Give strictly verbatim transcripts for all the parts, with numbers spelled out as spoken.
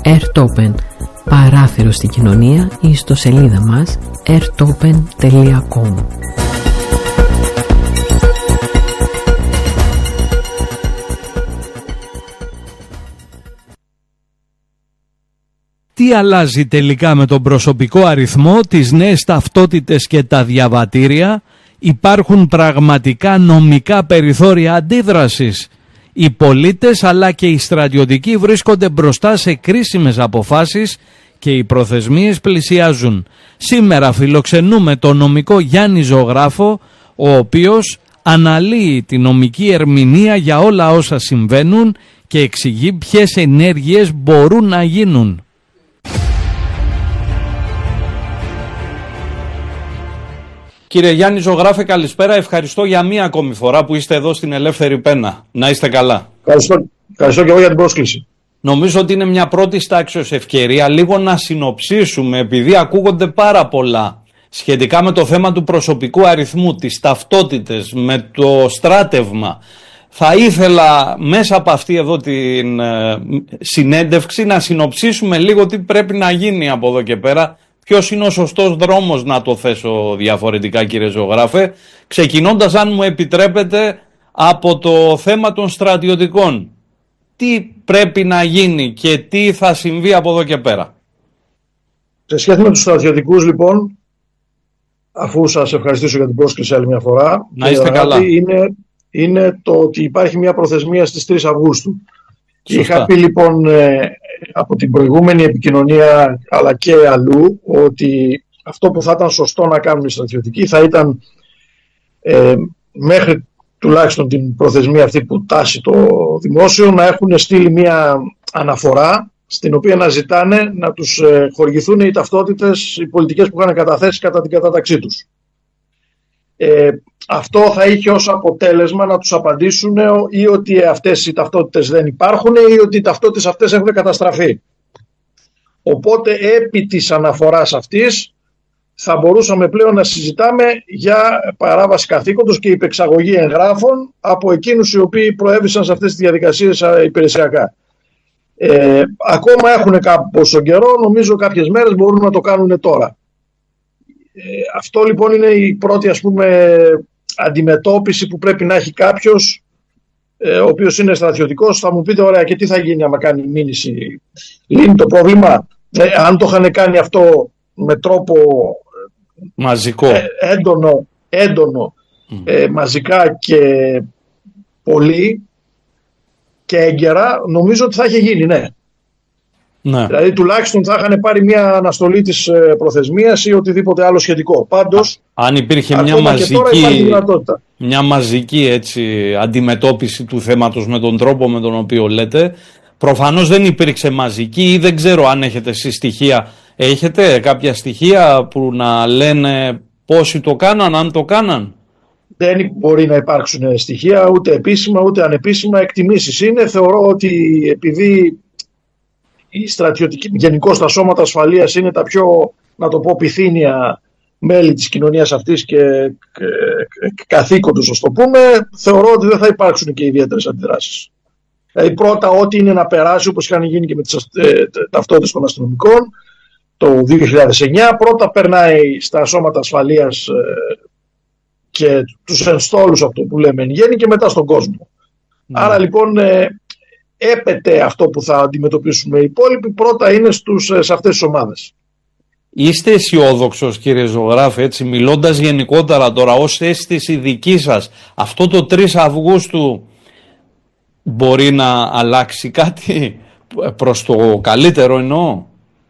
AirTopen, παράθυρο στην κοινωνία, ή ιστοσελίδα μας airtopen τελεία com. Τι αλλάζει τελικά με τον προσωπικό αριθμό, τις νέες ταυτότητες και τα διαβατήρια? Υπάρχουν πραγματικά νομικά περιθώρια αντίδρασης? Οι πολίτες αλλά και οι στρατιωτικοί βρίσκονται μπροστά σε κρίσιμες αποφάσεις και οι προθεσμίες πλησιάζουν. Σήμερα φιλοξενούμε τον νομικό Γιάννη Ζωγράφο, ο οποίος αναλύει τη νομική ερμηνεία για όλα όσα συμβαίνουν και εξηγεί ποιες ενέργειες μπορούν να γίνουν. Κύριε Γιάννη Ζωγράφε, καλησπέρα. Ευχαριστώ για μία ακόμη φορά που είστε εδώ στην Ελεύθερη Πένα. Να είστε καλά. Ευχαριστώ, ευχαριστώ και εγώ για την πρόσκληση. Νομίζω ότι είναι μια πρώτη τάξεως ευκαιρία λίγο να συνοψίσουμε, επειδή ακούγονται πάρα πολλά σχετικά με το θέμα του προσωπικού αριθμού, τις ταυτότητες, με το στράτευμα. Θα ήθελα μέσα από αυτή εδώ την ε, συνέντευξη να συνοψίσουμε λίγο τι πρέπει να γίνει από εδώ και πέρα. Ποιος είναι ο σωστός δρόμος, να το θέσω διαφορετικά, κύριε Ζωγράφε, ξεκινώντας, αν μου επιτρέπετε, από το θέμα των στρατιωτικών. Τι πρέπει να γίνει και τι θα συμβεί από εδώ και πέρα? Σε σχέση με τους στρατιωτικούς, λοιπόν, αφού σας ευχαριστήσω για την πρόσκληση άλλη μια φορά, να είστε καλά. Είναι, είναι το ότι υπάρχει μια προθεσμία στις τρεις Αυγούστου. Και Σωστά. είχα πει λοιπόν ε, από την προηγούμενη επικοινωνία αλλά και αλλού ότι αυτό που θα ήταν σωστό να κάνουν οι στρατιωτικοί θα ήταν ε, μέχρι τουλάχιστον την προθεσμία αυτή που τάσει το δημόσιο να έχουν στείλει μια αναφορά στην οποία να ζητάνε να τους ε, χορηγηθούν οι ταυτότητες, οι πολιτικές που είχαν καταθέσει κατά την κατάταξή τους. Ε, αυτό θα είχε ως αποτέλεσμα να τους απαντήσουν ή ότι αυτές οι ταυτότητες δεν υπάρχουν ή ότι οι ταυτότητες αυτές έχουν καταστραφεί. Οπότε επί της αναφοράς αυτής θα μπορούσαμε πλέον να συζητάμε για παράβαση καθήκοντος και υπεξαγωγή εγγράφων από εκείνους οι οποίοι προέβησαν σε αυτές τις διαδικασίες υπηρεσιακά. Ε, ακόμα έχουν κάποιο καιρό, νομίζω κάποιες μέρες μπορούν να το κάνουν τώρα. Ε, αυτό λοιπόν είναι η πρώτη, ας πούμε, αντιμετώπιση που πρέπει να έχει κάποιος ε, ο οποίος είναι στρατιωτικός. Θα μου πείτε, ωραία, και τι θα γίνει άμα κάνει μήνυση? Λύνει το πρόβλημα? Ε, αν το είχαν κάνει αυτό με τρόπο μαζικό, ε, έντονο, έντονο mm. ε, μαζικά και πολύ και έγκαιρα, νομίζω ότι θα είχε γίνει, ναι. Ναι. Δηλαδή τουλάχιστον θα είχαν πάρει μια αναστολή της προθεσμίας ή οτιδήποτε άλλο σχετικό. Πάντως, αν υπήρχε μια μαζική, μια μαζική έτσι, αντιμετώπιση του θέματος με τον τρόπο με τον οποίο λέτε, προφανώς δεν υπήρξε μαζική, ή δεν ξέρω αν έχετε εσείς στοιχεία. Έχετε κάποια στοιχεία που να λένε πόσοι το κάναν, αν το κάναν? Δεν μπορεί να υπάρξουν στοιχεία, ούτε επίσημα ούτε ανεπίσημα. Εκτιμήσεις είναι. Θεωρώ ότι επειδή οι στρατιωτικοί, γενικώς τα σώματα ασφαλείας είναι τα πιο, να το πω, πυθύνια μέλη της κοινωνίας αυτής και, και, και καθήκοντος, ας το πούμε, θεωρώ ότι δεν θα υπάρξουν και ιδιαίτερες αντιδράσεις. Δηλαδή πρώτα ό,τι είναι να περάσει, όπως είχαν γίνει και με τις ε, ταυτότητες των αστυνομικών το δύο χιλιάδες εννιά, πρώτα περνάει στα σώματα ασφαλείας ε, και τους ενστόλους, αυτό που λέμε εν γέννη, και μετά στον κόσμο. Mm. Άρα λοιπόν ε, έπεται αυτό που θα αντιμετωπίσουμε οι υπόλοιποι, πρώτα είναι στους, σε αυτές τις ομάδες. Είστε αισιόδοξος, κύριε Ζωγράφη, έτσι μιλώντας γενικότερα τώρα, ως αίσθηση δική σας, αυτό το τρεις Αυγούστου μπορεί να αλλάξει κάτι προς το καλύτερο, εννοώ?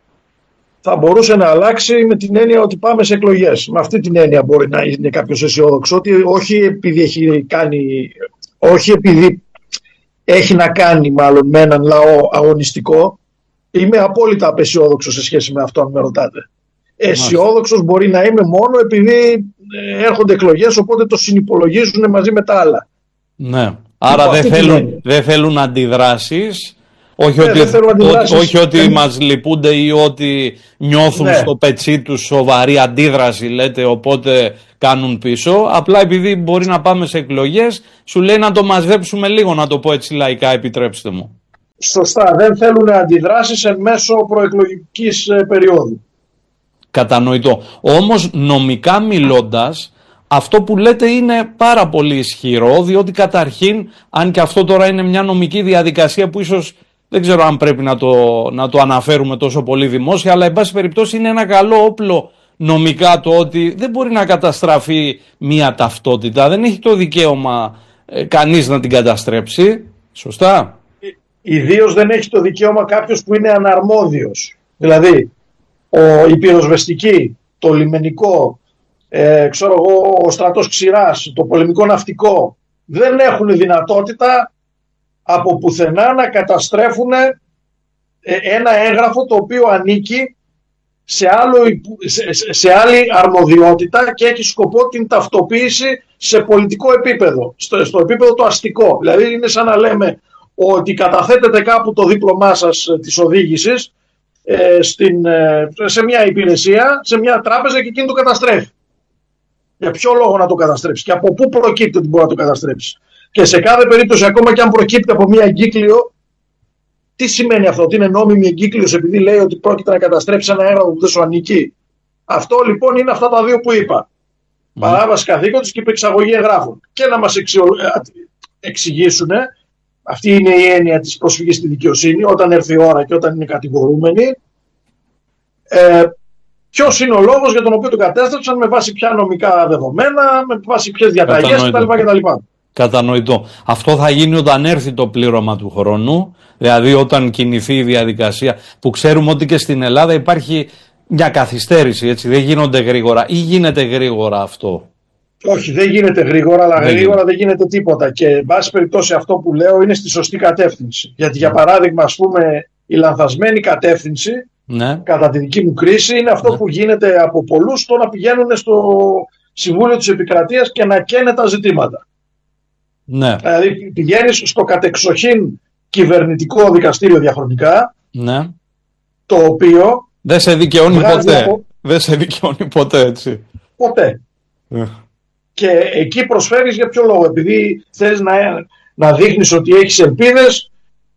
Θα μπορούσε να αλλάξει με την έννοια ότι πάμε σε εκλογές. Με αυτή την έννοια μπορεί να είναι κάποιος αισιόδοξο, ότι όχι επειδή έχει κάνει, όχι επειδή έχει να κάνει μάλλον με έναν λαό αγωνιστικό. Είμαι απόλυτα απεσιόδοξος σε σχέση με αυτό, αν με ρωτάτε. Αισιόδοξος μπορεί να είμαι μόνο επειδή έρχονται εκλογές, οπότε το συνυπολογίζουν μαζί με τα άλλα. Ναι. Άρα δεν θέλουν, δε θέλουν αντιδράσεις. Όχι, ναι, ότι, αντιδράσεις. Ό, όχι ότι ε, μας λυπούνται ή ότι νιώθουν ναι. στο πετσί τους σοβαρή αντίδραση, λέτε, οπότε κάνουν πίσω. Απλά επειδή μπορεί να πάμε σε εκλογές, σου λέει να το μαζέψουμε λίγο, να το πω έτσι λαϊκά, επιτρέψτε μου. Σωστά, δεν θέλουν αντιδράσεις εν μέσω προεκλογικής περίοδου. Κατανοητό. Όμως νομικά μιλώντας, αυτό που λέτε είναι πάρα πολύ ισχυρό, διότι καταρχήν, αν και αυτό τώρα είναι μια νομική διαδικασία που ίσως δεν ξέρω αν πρέπει να το, να το αναφέρουμε τόσο πολύ δημόσια, αλλά εν πάση περιπτώσει είναι ένα καλό όπλο νομικά το ότι δεν μπορεί να καταστραφεί μια ταυτότητα, δεν έχει το δικαίωμα ε, κανείς να την καταστρέψει, σωστά. Ιδίως δεν έχει το δικαίωμα κάποιος που είναι αναρμόδιος, δηλαδή ο, η πυροσβεστική, το λιμενικό, ε, ξέρω εγώ, ο στρατός ξηράς, το πολεμικό ναυτικό, δεν έχουν δυνατότητα από πουθενά να καταστρέφουν ένα έγγραφο το οποίο ανήκει σε, άλλο, σε, σε άλλη αρμοδιότητα και έχει σκοπό την ταυτοποίηση σε πολιτικό επίπεδο, στο, στο επίπεδο το αστικό. Δηλαδή είναι σαν να λέμε ότι καταθέτετε κάπου το δίπλωμά σας της οδήγησης ε, στην, ε, σε μια υπηρεσία, σε μια τράπεζα και εκείνη το καταστρέφει. Για ποιο λόγο να το καταστρέψει και από πού προκύπτει ότι μπορεί να το καταστρέψει. Και σε κάθε περίπτωση, ακόμα και αν προκύπτει από μια εγκύκλιο, τι σημαίνει αυτό, ότι είναι νόμιμη εγκύκλιος επειδή λέει ότι πρόκειται να καταστρέψει ένα έγγραφο που δεν σου ανήκει. Αυτό λοιπόν είναι αυτά τα δύο που είπα. Mm. Παράβαση καθήκοντος και υπεξαγωγή εγγράφων. Και να μας εξηγήσουν, αυτή είναι η έννοια της προσφυγής στη δικαιοσύνη, όταν έρθει η ώρα και όταν είναι κατηγορούμενοι, ε, ποιος είναι ο λόγος για τον οποίο το κατέστρεψαν, με βάση ποια νομικά δεδομένα, με βάση ποιες διαταγές κτλ. Κατανοητό. Αυτό θα γίνει όταν έρθει το πλήρωμα του χρόνου, δηλαδή όταν κινηθεί η διαδικασία, που ξέρουμε ότι και στην Ελλάδα υπάρχει μια καθυστέρηση, έτσι, δεν γίνονται γρήγορα ή γίνεται γρήγορα αυτό. Όχι, δεν γίνεται γρήγορα, αλλά δεν γρήγορα γίνεται. δεν γίνεται τίποτα και εν πάση περιπτώσει αυτό που λέω είναι στη σωστή κατεύθυνση. Γιατί για παράδειγμα, ας πούμε, η λανθασμένη κατεύθυνση, ναι. κατά τη δική μου κρίση, είναι αυτό ναι. που γίνεται από πολλούς, το να πηγαίνουν στο Συμβούλιο της Επικρατείας και να καίνε τα ζητήματα. Ναι. Δηλαδή πηγαίνεις στο κατεξοχήν κυβερνητικό δικαστήριο διαχρονικά, ναι. το οποίο δεν σε δικαιώνει ποτέ. Από... Δεν σε δικαιώνει ποτέ, έτσι. Ποτέ. Yeah. Και εκεί προσφέρεις για ποιο λόγο? Επειδή θες να, να δείχνεις ότι έχεις ελπίδες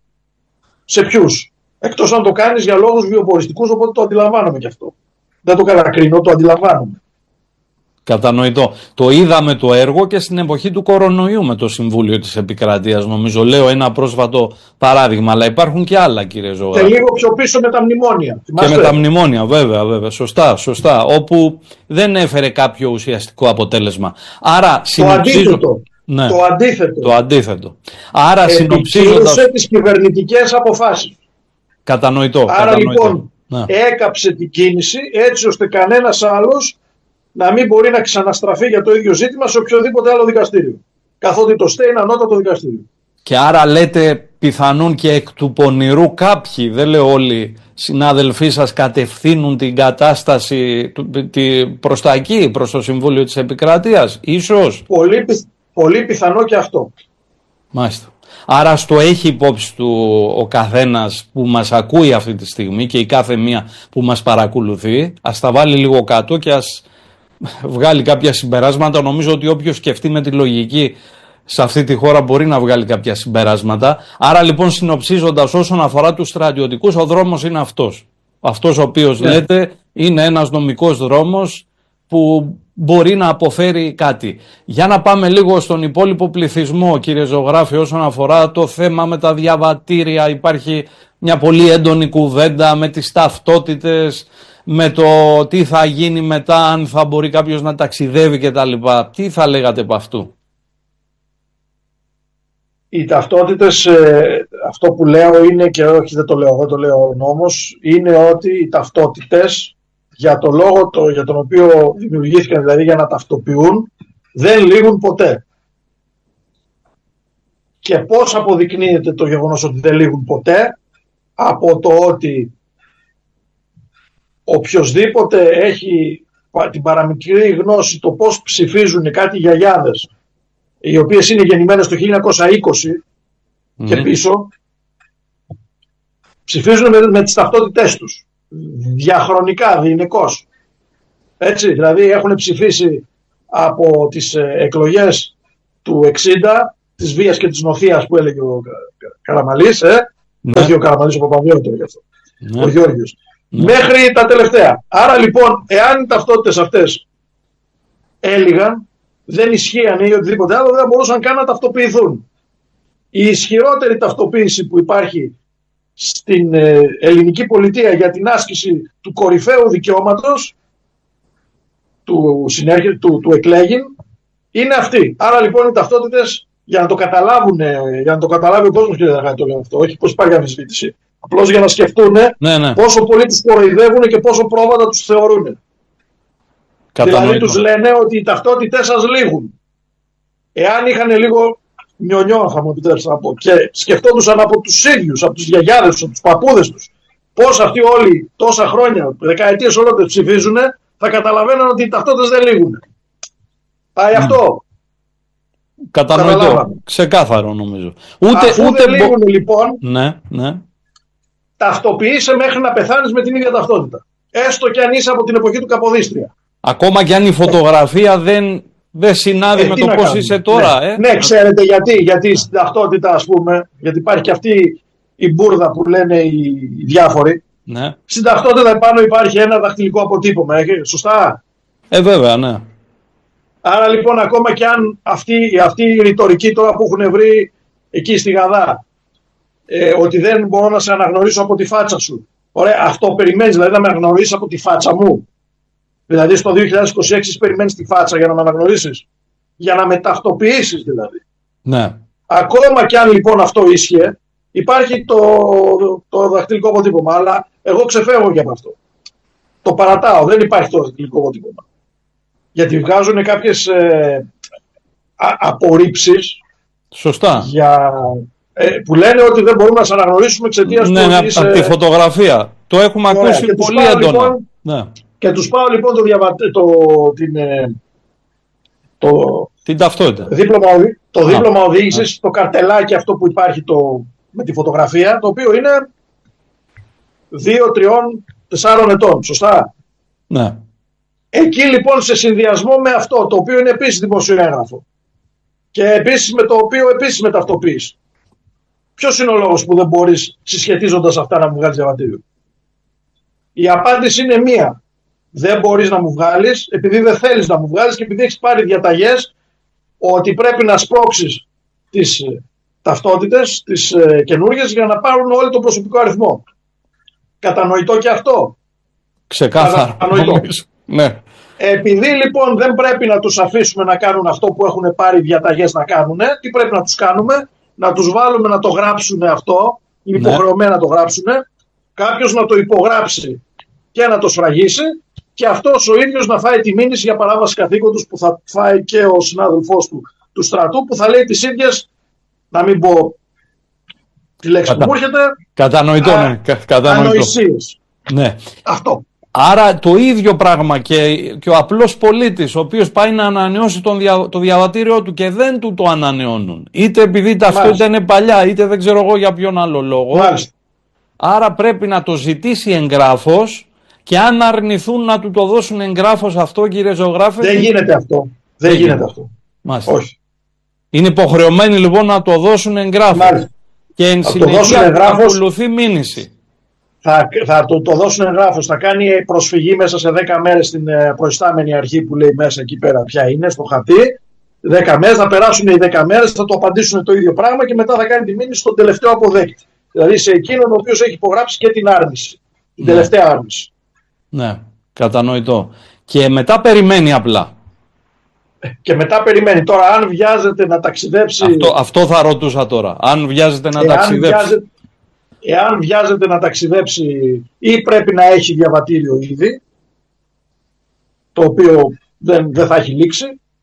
σε ποιους? Εκτός αν το κάνεις για λόγους βιοποριστικούς, οπότε το αντιλαμβάνομαι και αυτό. Δεν το κατακρίνω, το αντιλαμβάνομαι. Κατανοητό. Το είδαμε το έργο και στην εποχή του κορονοϊού με το Συμβούλιο της Επικρατείας, νομίζω. Λέω ένα πρόσφατο παράδειγμα, αλλά υπάρχουν και άλλα, κύριε Ζωγράφη. Και λίγο πιο πίσω με τα μνημόνια. Και με τα μνημόνια, βέβαια, βέβαια. Σωστά, σωστά. Όπου δεν έφερε κάποιο ουσιαστικό αποτέλεσμα. Άρα, συνοψίζω... Το αντίθετο. Ναι. Το αντίθετο. Το αντίθετο. Άρα, συνοψίζοντας... Επικύρωσε τις κυβερνητικές αποφάσεις. Κατανοητό. Άρα, κατανοητό. λοιπόν, ναι. έκαψε την κίνηση έτσι ώστε κανένας άλλος να μην μπορεί να ξαναστραφεί για το ίδιο ζήτημα σε οποιοδήποτε άλλο δικαστήριο. Καθότι το ΣΤΕ είναι ανώτατο δικαστήριο. Και άρα λέτε πιθανόν και εκ του πονηρού κάποιοι, δεν λέω όλοι, συνάδελφοί σας κατευθύνουν την κατάσταση προς τα εκεί, προς το Συμβούλιο της Επικρατείας, ίσως. Πολύ, πολύ πιθανό και αυτό. Μάλιστα. Άρα στο έχει υπόψη του ο καθένας που μας ακούει αυτή τη στιγμή και η κάθε μία που μας παρακολουθεί, ας τα βάλει λίγο κάτω και ας βγάλει κάποια συμπεράσματα. Νομίζω ότι όποιος σκεφτεί με τη λογική σε αυτή τη χώρα μπορεί να βγάλει κάποια συμπεράσματα. Άρα λοιπόν, συνοψίζοντας, όσον αφορά τους στρατιωτικούς, ο δρόμος είναι αυτός. Αυτός ο οποίος ναι. λέτε είναι ένας νομικός δρόμος που μπορεί να αποφέρει κάτι. Για να πάμε λίγο στον υπόλοιπο πληθυσμό, κύριε Ζωγράφη, όσον αφορά το θέμα με τα διαβατήρια. Υπάρχει μια πολύ έντονη κουβέντα με τις ταυτότητες, με το τι θα γίνει μετά, αν θα μπορεί κάποιος να ταξιδεύει κτλ. Τι θα λέγατε από αυτού? Οι ταυτότητες, ε, αυτό που λέω είναι, και όχι δεν το λέω εγώ, το λέω ο νόμος, είναι ότι οι ταυτότητες για το λόγο το, για τον οποίο δημιουργήθηκαν, δηλαδή για να ταυτοποιούν, δεν λήγουν ποτέ. Και πώς αποδεικνύεται το γεγονός ότι δεν λήγουν ποτέ? Από το ότι οποιοσδήποτε έχει την παραμικρή γνώση το πώς ψηφίζουν κάτι γιαγιάδες, οι οποίες είναι γεννημένες το χίλια εννιακόσια είκοσι mm. και πίσω, ψηφίζουν με, με τις ταυτότητές τους, διαχρονικά, διηνεκώς. Έτσι, δηλαδή έχουν ψηφίσει από τις εκλογές του εξήντα, της βίας και της νοθείας που έλεγε ο Καραμαλής, ε, Ναι. Όχι ο Καραμανλής, ο Παπαδόπουλος γι' αυτό. Ναι. Ο Γιώργος. Ναι. Μέχρι τα τελευταία. Άρα λοιπόν, εάν οι ταυτότητες αυτές έλυγαν, δεν ισχύαν ή οτιδήποτε άλλο, δεν μπορούσαν καν να ταυτοποιηθούν. Η ισχυρότερη ταυτοποίηση που υπάρχει στην ε, ελληνική πολιτεία για την άσκηση του κορυφαίου δικαιώματος του, συνέρχε, του, του εκλέγην είναι αυτή. Άρα λοιπόν οι ταυτότητες, για να το καταλάβουν, για να το καταλάβει ο κόσμος, κύριε Δαχάη, το λέω αυτό, όχι πως υπάρχει αμφισβήτηση. Απλώς για να σκεφτούν ναι, ναι. πόσο πολύ τους κοροϊδεύουν και πόσο πρόβατα τους θεωρούν. Δηλαδή τους λένε ότι οι ταυτότητες σας λήγουν. Εάν είχαν λίγο νιονιό, θα μου επιτρέψετε να πω, και σκεφτόντουσαν από τους ίδιους, από τους γιαγιάδες τους, από τους παππούδες τους, πώς αυτοί όλοι τόσα χρόνια, δεκαετίες ολόκληρες ψηφίζουν, θα καταλαβαίναν ότι οι ταυτότητες δεν λήγουν. Πάει mm. αυτό. Κατανοητό. Ξεκάθαρο νομίζω. Ούτε, Αφού ούτε δεν λήγουν μπο... λοιπόν, ναι, ναι. ταυτοποιείσαι μέχρι να πεθάνεις με την ίδια ταυτότητα. Έστω και αν είσαι από την εποχή του Καποδίστρια. Ακόμα και αν η φωτογραφία δεν, δεν συνάδει ε, με το πώς είσαι τώρα. Ναι, ε? ναι, ξέρετε γιατί. Γιατί στην ταυτότητα, ας πούμε, γιατί υπάρχει και αυτή η μπουρδα που λένε οι διάφοροι. Ναι. Στην ταυτότητα επάνω υπάρχει ένα δαχτυλικό αποτύπωμα. Σωστά. Ε, βέβαια, ναι. Άρα λοιπόν, ακόμα και αν αυτή, αυτή η ρητορική τώρα που έχουν βρει εκεί στη Γαδά, ε, ότι δεν μπορώ να σε αναγνωρίσω από τη φάτσα σου. Ωραία, αυτό περιμένεις, δηλαδή να με αναγνωρίσεις από τη φάτσα μου. Δηλαδή στο δύο χιλιάδες είκοσι έξι περιμένεις τη φάτσα για να με αναγνωρίσεις. Για να με ταυτοποιήσεις δηλαδή. Ναι. Ακόμα και αν λοιπόν αυτό ίσχυε, υπάρχει το, το, το δαχτυλικό αποτύπωμα. Αλλά εγώ ξεφεύγω για αυτό. Το παρατάω, δεν υπάρχει το δαχτυλικό αποτύπωμα. Γιατί βγάζουν κάποιες ε, α, απορρίψεις. Σωστά. Για, ε, που λένε ότι δεν μπορούμε να σε αναγνωρίσουμε εξαιτίας ναι, του. Ναι, είσαι... από τη φωτογραφία. Το έχουμε Ωραία, ακούσει πολύ έντονα. Λοιπόν, ναι. Και τους πάω λοιπόν το, διαβα... το, την, το... την ταυτότητα. Δίπλωμα, το Α, δίπλωμα οδήγησης, το καρτελάκι αυτό που υπάρχει το... με τη φωτογραφία, το οποίο είναι δύο, τριών, τεσσάρων ετών. Σωστά. Ναι. Εκεί λοιπόν σε συνδυασμό με αυτό, το οποίο είναι επίσης δημοσίο έγγραφο και επίσης με το οποίο επίσης με ταυτοποίηση. Ποιος είναι ο λόγος που δεν μπορείς συσχετίζοντας αυτά να μου βγάλεις διαβατήριο? Η απάντηση είναι μία. Δεν μπορείς να μου βγάλεις επειδή δεν θέλεις να μου βγάλεις και επειδή έχεις πάρει διαταγές ότι πρέπει να σπρώξεις τις ταυτότητες, τις ε, καινούργιες για να πάρουν όλοι τον προσωπικό αριθμό. Κατανοητό και αυτό. Ξεκάθαρα. Κατανοητό. Ναι. Επειδή λοιπόν δεν πρέπει να τους αφήσουμε να κάνουν αυτό που έχουν πάρει διαταγές να κάνουν, τι πρέπει να τους κάνουμε? Να τους βάλουμε να το γράψουν αυτό, είναι ναι. υποχρεωμένα να το γράψουν, κάποιος να το υπογράψει και να το σφραγίσει και αυτός ο ίδιος να φάει τη μήνυση για παράβαση καθήκοντος που θα φάει και ο συνάδελφός του του στρατού που θα λέει τις ίδιες, να μην πω τη λέξη Κατα... που μου έρχεται, κατανοητό, α... ναι. Κατανοητό. Ανοησίες. Ναι. Αυτό. Άρα το ίδιο πράγμα και, και ο απλός πολίτης ο οποίος πάει να ανανεώσει τον δια, το διαβατήριο του και δεν του το ανανεώνουν. Είτε επειδή τα ταυτότητα είναι παλιά, είτε δεν ξέρω εγώ για ποιον άλλο λόγο. Μάλιστα. Άρα πρέπει να το ζητήσει εγγράφος και αν αρνηθούν να του το δώσουν εγγράφος αυτό, κύριε ζωγράφε. Δεν γίνεται αυτό. Δεν, δεν γίνεται αυτό. Μάλιστα. Όχι. Είναι υποχρεωμένοι λοιπόν να το δώσουν εγγράφος. Μάλιστα. Και εν συνεχεία να ακολουθεί μήνυση. Θα, θα το, το δώσουν εγγράφος, θα κάνει προσφυγή μέσα σε δέκα μέρες στην προϊστάμενη αρχή που λέει μέσα εκεί πέρα ποια είναι, στο χαρτί. δέκα μέρες, θα περάσουν οι δέκα μέρες, θα το απαντήσουν το ίδιο πράγμα και μετά θα κάνει τη μήνυση στον τελευταίο αποδέκτη. Δηλαδή σε εκείνον ο οποίος έχει υπογράψει και την άρνηση. Την ναι. τελευταία άρνηση. Ναι, κατανοητό. Και μετά περιμένει απλά. Και μετά περιμένει. Τώρα, αν βιάζεται να ταξιδέψει. Αυτό, αυτό θα ρωτούσα τώρα. Αν βιάζεται να εάν ταξιδέψει. Βιάζεται, εάν βιάζεται να ταξιδέψει ή πρέπει να έχει διαβατήριο ήδη, το οποίο δεν, δεν θα έχει λήξει,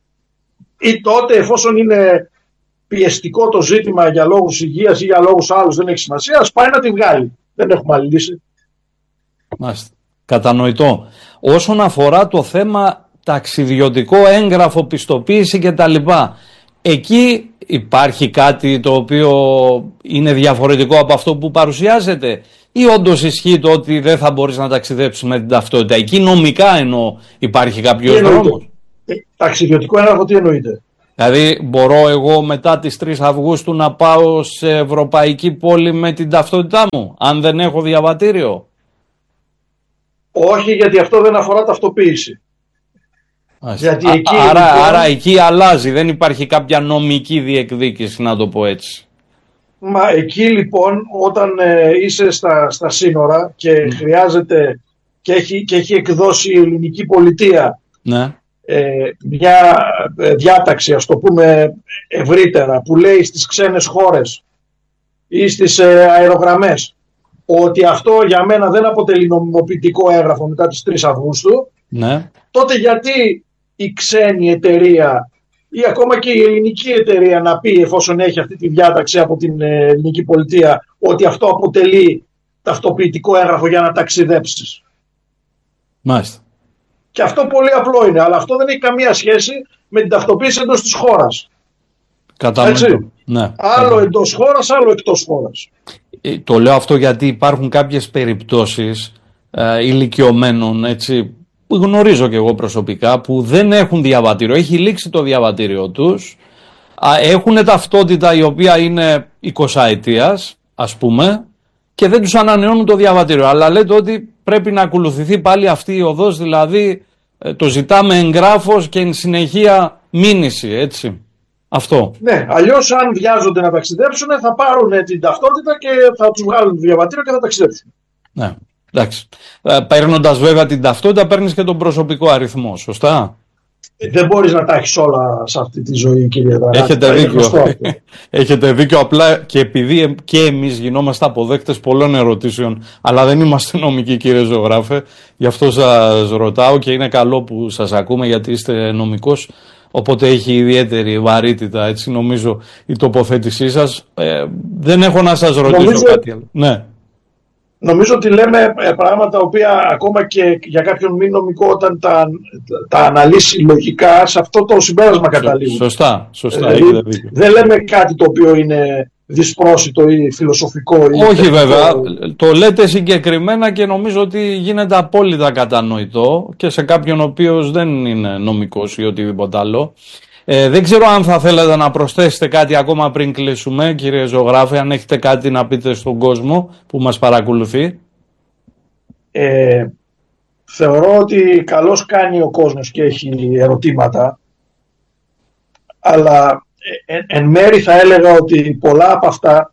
ή τότε εφόσον είναι πιεστικό το ζήτημα για λόγους υγείας ή για λόγους άλλους, δεν έχει σημασία, ας πάει να τη βγάλει. Δεν έχουμε άλλη λύση. Μάλιστα. Κατανοητό. Όσον αφορά το θέμα ταξιδιωτικό έγγραφο, πιστοποίηση κτλ. Εκεί υπάρχει κάτι το οποίο είναι διαφορετικό από αυτό που παρουσιάζεται ή όντως ισχύει το ότι δεν θα μπορείς να ταξιδέψεις με την ταυτότητα? Εκεί νομικά εννοώ υπάρχει κάποιος δρόμος. Ε, ταξιδιωτικό έγγραφο τι εννοείται? Δηλαδή μπορώ εγώ μετά τις τρεις Αυγούστου να πάω σε ευρωπαϊκή πόλη με την ταυτότητά μου, αν δεν έχω διαβατήριο? Όχι, γιατί αυτό δεν αφορά ταυτοποίηση. Γιατί εκεί, άρα, λοιπόν, άρα εκεί αλλάζει, δεν υπάρχει κάποια νομική διεκδίκηση, να το πω έτσι. Μα εκεί λοιπόν όταν ε, είσαι στα, στα σύνορα και mm. χρειάζεται και έχει, και έχει εκδώσει η ελληνική πολιτεία ναι. ε, μια ε, διάταξη, ας το πούμε ευρύτερα, που λέει στις ξένες χώρες ή στις ε, αερογραμμές ότι αυτό για μένα δεν αποτελεί νομιμοποιητικό έγγραφο μετά τις τρεις Αυγούστου, ναι. τότε γιατί η ξένη εταιρεία ή ακόμα και η ελληνική εταιρεία να πει, εφόσον έχει αυτή τη διάταξη από την ελληνική πολιτεία, ότι αυτό αποτελεί ταυτοποιητικό έγγραφο για να ταξιδέψεις? Μάλιστα. Και αυτό πολύ απλό είναι, αλλά αυτό δεν έχει καμία σχέση με την ταυτοποίηση εντός της χώρας. Κατανοητό. Ναι. Άλλο εντός χώρας, άλλο εκτός χώρας. Ε, το λέω αυτό γιατί υπάρχουν κάποιες περιπτώσεις ε, ηλικιωμένων, έτσι, που γνωρίζω και εγώ προσωπικά, που δεν έχουν διαβατήριο, έχει λήξει το διαβατήριο τους, έχουν ταυτότητα η οποία είναι εικοσαετίας, ας πούμε, και δεν τους ανανεώνουν το διαβατήριο. Αλλά λέτε ότι πρέπει να ακολουθηθεί πάλι αυτή η οδός, δηλαδή το ζητάμε εγγράφος και εν συνεχεία μήνυση, έτσι. Αυτό. Ναι, αλλιώς αν βιάζονται να ταξιδέψουν θα πάρουν την ταυτότητα και θα τους βγάλουν το διαβατήριο και θα ταξιδέψουν. Ναι. Εντάξει. Παίρνοντας βέβαια την ταυτότητα, παίρνεις και τον προσωπικό αριθμό, σωστά? Δεν μπορείς να τα έχεις όλα σε αυτή τη ζωή, κύριε Δαράτη. Έχετε δίκιο. Έχετε δίκιο, απλά και επειδή και εμείς γινόμαστε αποδέκτες πολλών ερωτήσεων, αλλά δεν είμαστε νομικοί, κύριε ζωγράφε, γι' αυτό σας ρωτάω και είναι καλό που σας ακούμε, γιατί είστε νομικός, οπότε έχει ιδιαίτερη βαρύτητα, έτσι νομίζω, η τοποθέτησή σας. Ε, δεν έχω να σας ρωτήσω νομίζω... κάτι άλλο. Ναι. Νομίζω ότι λέμε πράγματα τα οποία ακόμα και για κάποιον μη νομικό, όταν τα, τα αναλύσει λογικά, σε αυτό το συμπέρασμα καταλήγουν. Σωστά, σωστά. Ε, δηλαδή, δεν λέμε κάτι το οποίο είναι δυσπρόσιτο ή φιλοσοφικό. Ή όχι τεχνικό. Βέβαια, το λέτε συγκεκριμένα και νομίζω ότι γίνεται απόλυτα κατανοητό και σε κάποιον ο οποίος δεν είναι νομικός ή οτιδήποτε άλλο. Ε, δεν ξέρω αν θα θέλετε να προσθέσετε κάτι ακόμα πριν κλείσουμε, κύριε ζωγράφε, αν έχετε κάτι να πείτε στον κόσμο που μας παρακολουθεί. Ε, θεωρώ ότι καλώς κάνει ο κόσμος και έχει ερωτήματα, αλλά εν, εν μέρει θα έλεγα ότι πολλά από αυτά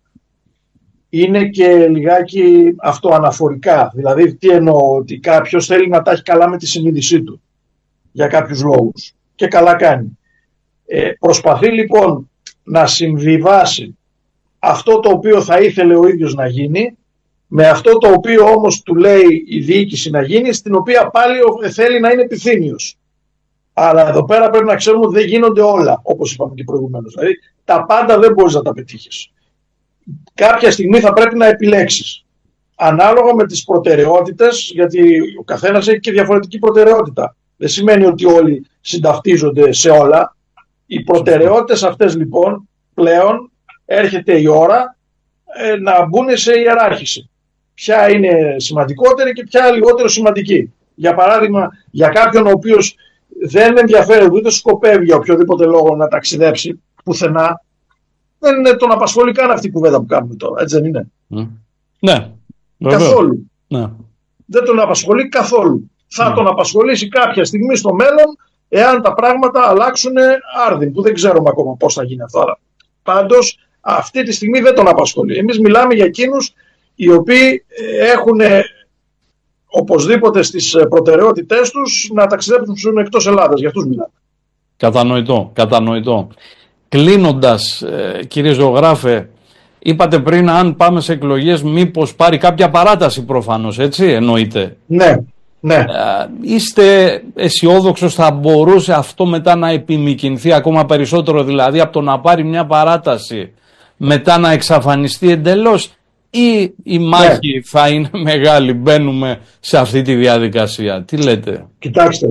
είναι και λιγάκι αυτοαναφορικά. Δηλαδή, τι εννοώ, ότι κάποιος θέλει να τα έχει καλά με τη συνείδησή του για κάποιους λόγους και καλά κάνει. Ε, προσπαθεί λοιπόν να συμβιβάσει αυτό το οποίο θα ήθελε ο ίδιος να γίνει με αυτό το οποίο όμως του λέει η διοίκηση να γίνει, στην οποία πάλι θέλει να είναι επιθύμιος. Αλλά εδώ πέρα πρέπει να ξέρουμε ότι δεν γίνονται όλα, όπως είπαμε και προηγουμένως. Δηλαδή τα πάντα δεν μπορείς να τα πετύχεις. Κάποια στιγμή θα πρέπει να επιλέξεις ανάλογα με τις προτεραιότητες, γιατί ο καθένας έχει και διαφορετική προτεραιότητα. Δεν σημαίνει ότι όλοι συνταυτίζονται σε όλα. Οι προτεραιότητες αυτές λοιπόν πλέον έρχεται η ώρα ε, να μπουν σε ιεράρχηση. Ποια είναι σημαντικότερη και ποια λιγότερο σημαντική. Για παράδειγμα, για κάποιον ο οποίος δεν ενδιαφέρεται ούτε σκοπεύει για οποιοδήποτε λόγο να ταξιδέψει πουθενά, δεν τον απασχολεί καν αυτή η κουβέντα που κάνουμε τώρα, έτσι δεν είναι? Mm. Ναι. Καθόλου. Ναι. Δεν τον απασχολεί καθόλου. Θα mm. τον απασχολήσει κάποια στιγμή στο μέλλον, εάν τα πράγματα αλλάξουν άρδιν, που δεν ξέρουμε ακόμα πώς θα γίνει αυτό. Αλλά πάντως αυτή τη στιγμή δεν τον απασχολεί. Εμείς μιλάμε για εκείνους οι οποίοι έχουν οπωσδήποτε στις προτεραιότητές τους να ταξιδέψουν εκτός Ελλάδας. Για αυτούς μιλάμε. Κατανοητό, κατανοητό. Κλείνοντας, κύριε ζωγράφε, είπατε πριν αν πάμε σε εκλογές μήπως πάρει κάποια παράταση, προφανώς, έτσι εννοείται? Ναι. Ναι. Είστε αισιόδοξος θα μπορούσε αυτό μετά να επιμικρυνθεί ακόμα περισσότερο, δηλαδή από το να πάρει μια παράταση μετά να εξαφανιστεί εντελώς, ή η μάχη ναι. θα είναι μεγάλη, μπαίνουμε σε αυτή τη διαδικασία? Τι λέτε? Κοιτάξτε,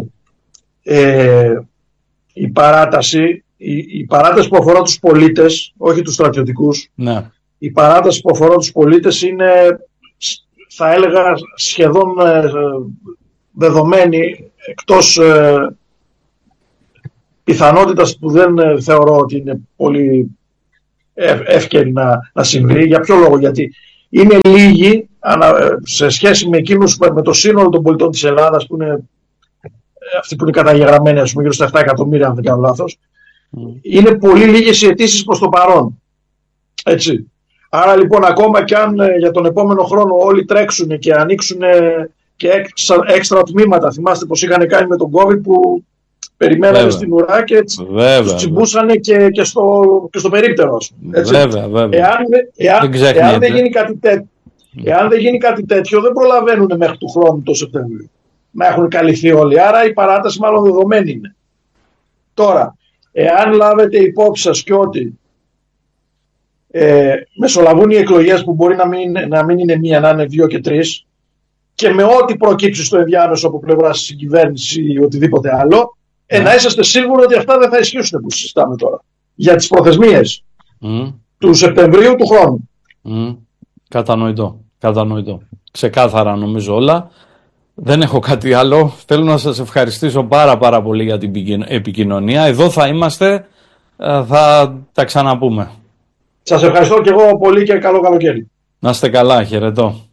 ε, η παράταση η, η παράταση που αφορά τους πολίτες, όχι τους στρατιωτικούς, ναι. η παράταση που αφορά τους πολίτες είναι, θα έλεγα, σχεδόν ε, δεδομένη, εκτός, ε, πιθανότητας που δεν ε, θεωρώ ότι είναι πολύ ε, εύκαιρη να, να συμβεί. Για ποιο λόγο? Γιατί είναι λίγοι ανα, σε σχέση με εκείνους με το σύνολο των πολιτών της Ελλάδας, που είναι αυτοί που είναι καταγεγραμμένοι, ας πούμε, γύρω στα επτά εκατομμύρια, αν δεν κάνω λάθος. Mm. Είναι πολύ λίγες οι αιτήσεις προς το παρόν. Έτσι. Άρα λοιπόν, ακόμα και αν ε, για τον επόμενο χρόνο όλοι τρέξουν και ανοίξουν ε, και έξτρα, έξτρα τμήματα, θυμάστε πως είχαν κάνει με τον COVID που περιμένανε βέβαια στην ουρά και τους τσιμπούσανε και, και, στο, και στο περίπτερο. Έτσι. Βέβαια, βέβαια. Εάν, εάν, δεν εάν, δεν γίνει κάτι τέ, εάν δεν γίνει κάτι τέτοιο, δεν προλαβαίνουν μέχρι του χρόνου το Σεπτέμβριο να έχουν καλυφθεί όλοι. Άρα η παράταση μάλλον δεδομένη είναι. Τώρα, εάν λάβετε υπόψη σας και ότι ε, μεσολαβούν οι εκλογές που μπορεί να μην, να μην είναι μία, να είναι δύο και τρεις, και με ό,τι προκύψει στο ενδιάμεσο από πλευράς της κυβέρνησης ή οτιδήποτε άλλο, ε, να είσαστε σίγουροι ότι αυτά δεν θα ισχύσουν που συζητάμε τώρα. Για τις προθεσμίες mm. του Σεπτεμβρίου του χρόνου. Mm. Κατανοητό. Κατανοητό. Ξεκάθαρα νομίζω όλα. Δεν έχω κάτι άλλο. Θέλω να σας ευχαριστήσω πάρα πάρα πολύ για την επικοινωνία. Εδώ θα είμαστε. Θα τα ξαναπούμε. Σας ευχαριστώ και εγώ πολύ και καλό καλοκαίρι. Να είστε καλά. Χαιρετώ.